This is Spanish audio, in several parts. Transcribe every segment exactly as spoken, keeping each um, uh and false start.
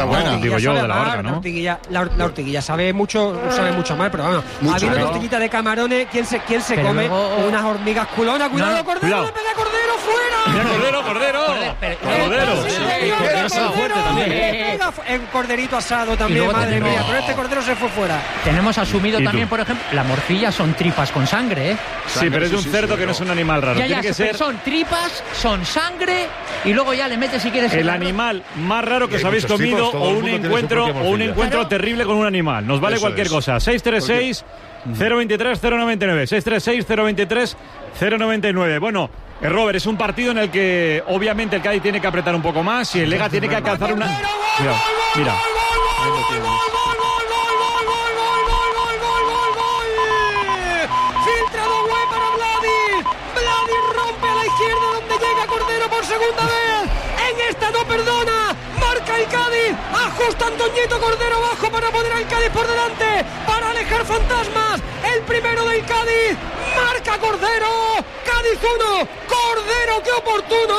Bueno, digo yo, de la mal, barca, ¿no? La ortiguilla, la, la ortiguilla sabe mucho, sabe mucho mal, pero bueno, Mucho, había una ¿no? tortillita de camarones, ¿quién se, quién se Pero come luego- unas hormigas culonas? ¡Cuidado, No, Cordero! cuidado. ¡Le pega Cordero, fuera! Mira, Cordero, Cordero. pero- Cordero. Sí, Sí, señor, sí, Cordero, sí, fuerte también. le pega fu- en corderito asado Y también, luego madre tenemos- mía, pero este Cordero se fue fuera. Tenemos asumido ¿Y tú? también, por ejemplo, la morcilla son tripas con sangre, ¿eh? Sí, pero es de un Sí, sí, cerdo sí, que no es un animal raro. Ya, Tiene ya, que ser son tripas, son sangre y luego ya le metes si quieres el arroz. animal más raro que Y os hay habéis muchos comido tipos, todo o el un mundo tiene su encuentro propia o un morcilla. encuentro Claro. terrible con un animal. Nos vale Eso cualquier es. cosa. seis tres seis, cero veintitrés, cero noventa y nueve. seis tres seis, cero veintitrés, cero noventa y nueve. Bueno, eh, Robert, es un partido en el que obviamente el Cádiz tiene que apretar un poco más y el Lega tiene que alcanzar una... Mira, mira. Filtrado Güey para Vladi. Vladi rompe a la izquierda donde llega Cordero por segunda vez. En esta no perdona. Marca el Cádiz. Ajusta Antoñito Cordero abajo para poner al Cádiz por delante. Para alejar fantasmas. El primero del Cádiz. Marca Cordero. Cádiz uno. Cordero, qué oportuno.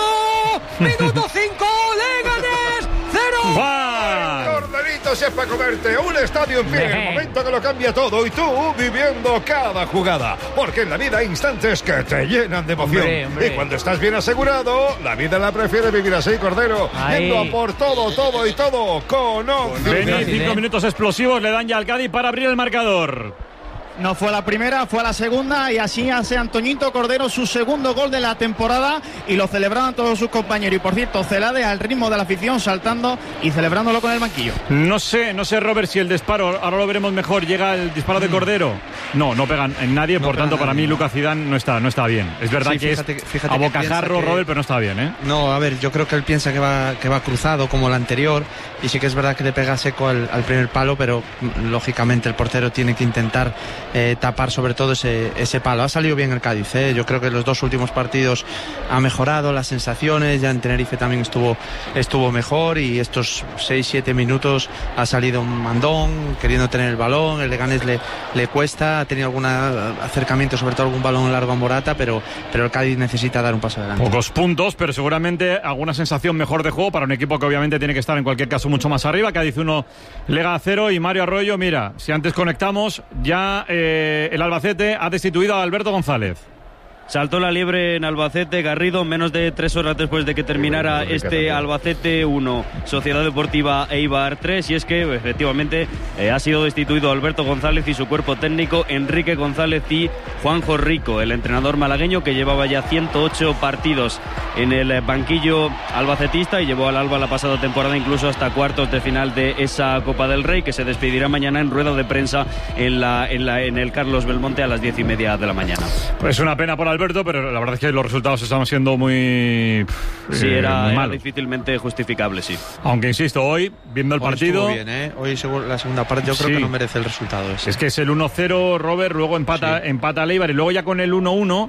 Minuto cinco. Leganés cero. ¡Va! Corderito es para comerte, un estadio en pie, el momento que lo cambia todo y tú viviendo cada jugada, porque en la vida hay instantes que te llenan de emoción. Hombre, hombre. Y cuando estás bien asegurado, la vida la prefiere vivir así, Cordero, Ahí. yendo a por todo, todo y todo con Occidente. veinticinco ¿eh? minutos explosivos le dan ya al Cádiz para abrir el marcador. No fue la primera, fue la segunda y así hace Antoñito Cordero su segundo gol de la temporada y lo celebraban todos sus compañeros. Y por cierto, Celade al ritmo de la afición saltando y celebrándolo con el banquillo. No sé, no sé, Robert, si el disparo, ahora lo veremos mejor, llega el disparo de Cordero. No, no pegan en nadie, No por tanto, pega para nadie, mí no. Lucas Zidane no está, no está bien. Es verdad Sí, que fíjate- es fíjate a que bocajarro, piensa que- Robert, pero no está bien, ¿eh? No, a ver, yo creo que él piensa que va, que va cruzado como el anterior y sí que es verdad que le pega seco al, al primer palo, pero mm, lógicamente el portero tiene que intentar eh, tapar sobre todo ese, ese palo. Ha salido bien el Cádiz, ¿eh? Yo creo que los dos últimos partidos ha mejorado las sensaciones, ya en Tenerife también estuvo, estuvo mejor y estos seis siete minutos ha salido un mandón queriendo tener el balón, el Leganés le, le cuesta, ha tenido algún acercamiento, sobre todo algún balón largo a Morata, pero, pero el Cádiz necesita dar un paso adelante. Pocos puntos, pero seguramente alguna sensación mejor de juego para un equipo que obviamente tiene que estar en cualquier caso mucho más arriba. Cádiz uno, Lega cero y Mario Arroyo, mira, si antes conectamos, ya eh, el Albacete ha destituido a Alberto González. Saltó la liebre en Albacete, Garrido, menos de tres horas después de que terminara este Albacete uno, Sociedad Deportiva Eibar tres, y es que efectivamente eh, ha sido destituido Alberto González y su cuerpo técnico, Enrique González y Juanjo Rico, el entrenador malagueño que llevaba ya ciento ocho partidos en el banquillo albacetista y llevó al Alba la pasada temporada incluso hasta cuartos de final de esa Copa del Rey, que se despedirá mañana en rueda de prensa en, la, en, la, en el Carlos Belmonte a las diez y media de la mañana. Pues una pena por Alberto, pero la verdad es que los resultados están siendo muy... Sí, eh, era, muy era malos. difícilmente justificable, sí. Aunque insisto, hoy, viendo el Hoy partido... estuvo bien, ¿eh? Hoy seguro, la segunda parte yo creo Sí. que no merece el resultado ese. Es que es el uno cero, Robert, luego empata, Sí. empata Leibar y luego ya con el uno uno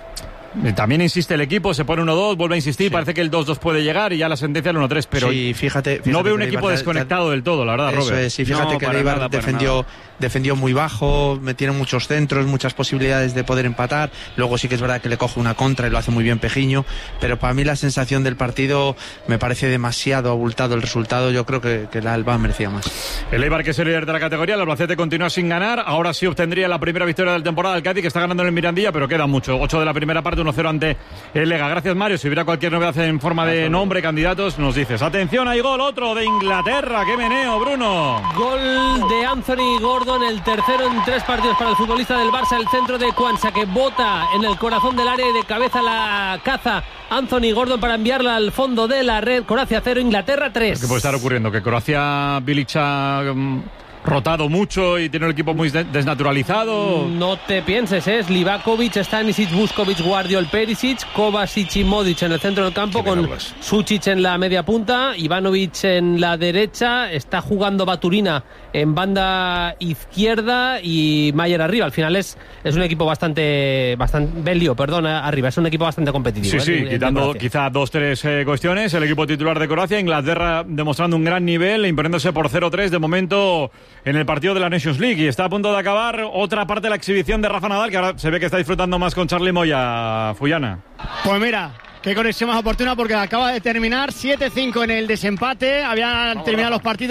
eh, también insiste el equipo, se pone uno dos, vuelve a insistir, Sí. parece que el dos dos puede llegar y ya la sentencia el uno tres, pero sí, fíjate, fíjate no veo un que equipo Eibar- desconectado del todo, la verdad, Eso Robert. es, y fíjate No, que para Eibar nada, para defendió, nada. defendió muy bajo, metieron muchos centros, muchas posibilidades de poder empatar, luego sí que es verdad que le coge una contra y lo hace muy bien Pejiño, pero para mí la sensación del partido me parece demasiado abultado el resultado, yo creo que, que el Alba merecía más. El Eibar, que es el líder de la categoría, el Albacete continúa sin ganar, ahora sí obtendría la primera victoria de la temporada el Cádiz, que está ganando en el Mirandilla, pero queda mucho, ocho de la primera parte, uno cero ante el Lega. Gracias, Mario, si hubiera cualquier novedad en forma de nombre, candidatos, nos dices. Atención, hay gol, otro de Inglaterra, qué meneo, Bruno. Gol de Anthony Gordon, el tercero en tres partidos para el futbolista del Barça, el centro de Kwanza, que bota en el corazón del área y de cabeza la caza Anthony Gordon para enviarla al fondo de la red. Croacia cero, Inglaterra tres. ¿Qué puede estar ocurriendo? Que Croacia, Bilic ha mm, rotado mucho y tiene un equipo muy de- desnaturalizado. No te pienses, ¿eh? es Livakovic, Stanisic, Vuskovic, Guardiol, Perisic, Kovacic y Modic en el centro del campo, Qué bien con hablas. Sučić en la media punta, Ivanovic en la derecha, está jugando Baturina en banda izquierda y Mayer arriba. Al final es, es un equipo bastante, bastante Belio, perdón, arriba, es un equipo bastante competitivo. Sí, ¿eh? sí, El- el de quitando Croacia. quizá dos, tres eh, cuestiones. El equipo titular de Croacia, Inglaterra demostrando un gran nivel, imponiéndose por cero tres de momento en el partido de la Nations League. Y está a punto de acabar otra parte de la exhibición de Rafa Nadal, que ahora se ve que está disfrutando más con Charly Moya, Fuyana. Pues mira, Qué conexión más oportuna porque acaba de terminar siete cinco en el desempate. Habían terminado los partidos